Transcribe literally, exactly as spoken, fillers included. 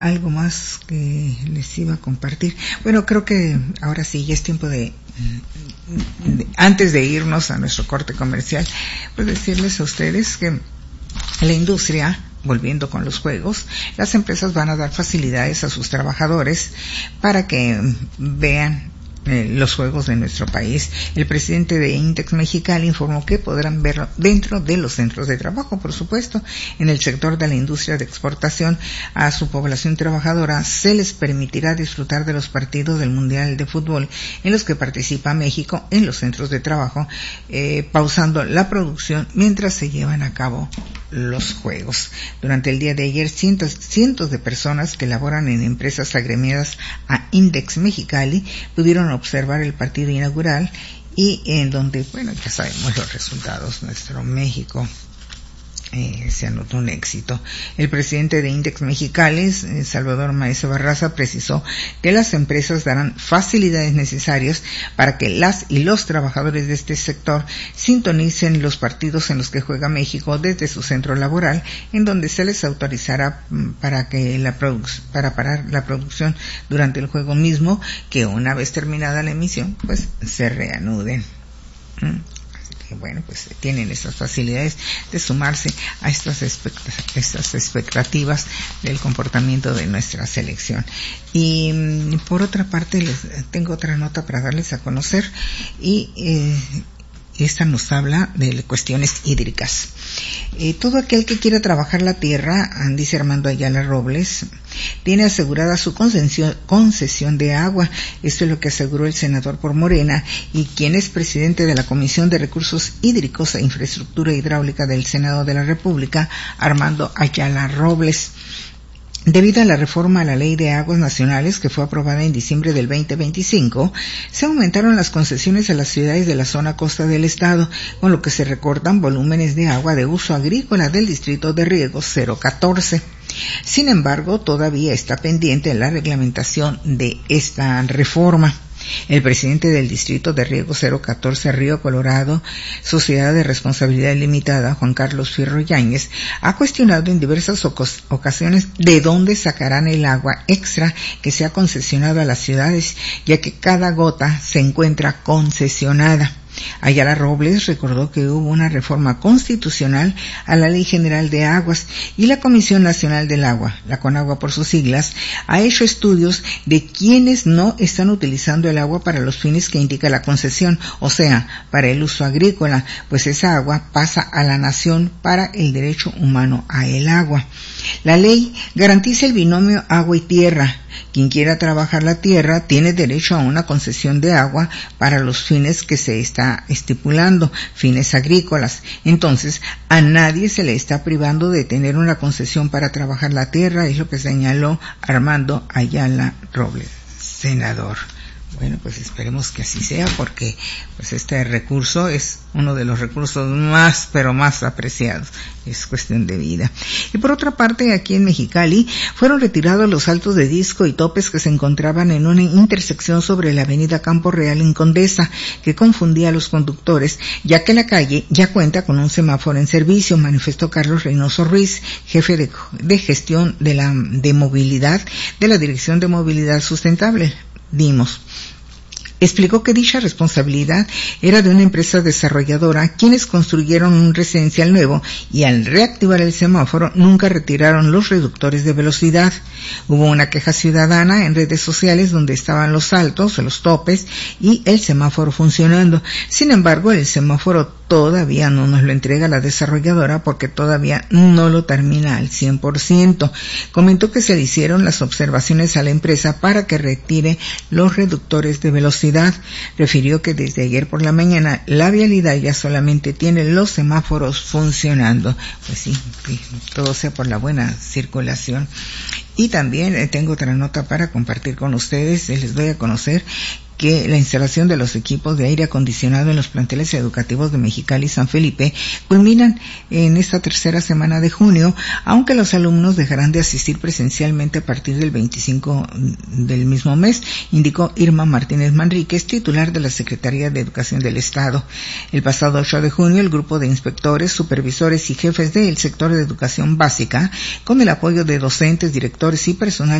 Algo más que les iba a compartir. Bueno, creo que ahora sí ya es tiempo de, de antes de irnos a nuestro corte comercial, pues decirles a ustedes que la industria, volviendo con los juegos, las empresas van a dar facilidades a sus trabajadores para que vean Eh, los juegos de nuestro país. El presidente de Index Mexicali informó que podrán verlo dentro de los centros de trabajo, por supuesto. En el sector de la industria de exportación, a su población trabajadora se les permitirá disfrutar de los partidos del Mundial de Fútbol en los que participa México en los centros de trabajo, eh, pausando la producción mientras se llevan a cabo los juegos. Durante el día de ayer, cientos, cientos de personas que laboran en empresas agremiadas a Index Mexicali pudieron observar el partido inaugural y en donde, bueno, ya sabemos los resultados. Nuestro México Eh, se anotó un éxito. El presidente de Index Mexicali, eh, Salvador Maese Barraza, precisó que las empresas darán facilidades necesarias para que las y los trabajadores de este sector sintonicen los partidos en los que juega México desde su centro laboral, en donde se les autorizará para que la produ- para parar la producción durante el juego mismo, que una vez terminada la emisión, pues se reanuden. ¿Mm? Bueno, pues tienen esas facilidades de sumarse a estas, expect- estas expectativas del comportamiento de nuestra selección. Y mm, por otra parte, les tengo otra nota para darles a conocer, y eh, esta nos habla de cuestiones hídricas. Eh, todo aquel que quiera trabajar la tierra, dice Armando Ayala Robles, tiene asegurada su concesión, concesión de agua. Esto es lo que aseguró el senador por Morena y quien es presidente de la Comisión de Recursos Hídricos e Infraestructura Hidráulica del Senado de la República, Armando Ayala Robles. Debido a la reforma a la Ley de Aguas Nacionales que fue aprobada en diciembre del veinte veinticinco, se aumentaron las concesiones a las ciudades de la zona costa del estado, con lo que se recortan volúmenes de agua de uso agrícola del distrito de riego cero catorce. Sin embargo, todavía está pendiente la reglamentación de esta reforma. El presidente del Distrito de Riego cero catorce Río Colorado, Sociedad de Responsabilidad Limitada, Juan Carlos Fierro Yáñez, ha cuestionado en diversas ocasiones de dónde sacarán el agua extra que se ha concesionado a las ciudades, ya que cada gota se encuentra concesionada. Ayala Robles recordó que hubo una reforma constitucional a la Ley General de Aguas y la Comisión Nacional del Agua, la CONAGUA por sus siglas, ha hecho estudios de quienes no están utilizando el agua para los fines que indica la concesión, o sea, para el uso agrícola, pues esa agua pasa a la nación para el derecho humano a el agua. La ley garantiza el binomio agua y tierra. Quien quiera trabajar la tierra tiene derecho a una concesión de agua para los fines que se está estipulando, fines agrícolas. Entonces, a nadie se le está privando de tener una concesión para trabajar la tierra, es lo que señaló Armando Ayala Robles, senador. Bueno, pues esperemos que así sea, porque pues este recurso es uno de los recursos más, pero más apreciados. Es cuestión de vida. Y por otra parte, aquí en Mexicali, fueron retirados los altos de disco y topes que se encontraban en una intersección sobre la avenida Campo Real en Condesa, que confundía a los conductores, ya que la calle ya cuenta con un semáforo en servicio, manifestó Carlos Reynoso Ruiz, jefe de, de gestión de la de movilidad de la Dirección de Movilidad Sustentable, DIMOS. Explicó que dicha responsabilidad era de una empresa desarrolladora, quienes construyeron un residencial nuevo y al reactivar el semáforo nunca retiraron los reductores de velocidad. Hubo una queja ciudadana en redes sociales donde estaban los altos, los topes y el semáforo funcionando. Sin embargo, el semáforo todavía no nos lo entrega la desarrolladora porque todavía no lo termina al cien por ciento. Comentó que se le hicieron las observaciones a la empresa para que retire los reductores de velocidad. Refirió que desde ayer por la mañana la vialidad ya solamente tiene los semáforos funcionando. Pues sí, que todo sea por la buena circulación. Y también eh, tengo otra nota para compartir con ustedes. Les doy a conocer que la instalación de los equipos de aire acondicionado en los planteles educativos de Mexicali y San Felipe culminan en esta tercera semana de junio, aunque los alumnos dejarán de asistir presencialmente a partir del veinticinco del mismo mes, indicó Irma Martínez Manríquez, titular de la Secretaría de Educación del Estado. El pasado ocho de junio, el grupo de inspectores, supervisores y jefes del sector de educación básica, con el apoyo de docentes, directores y personal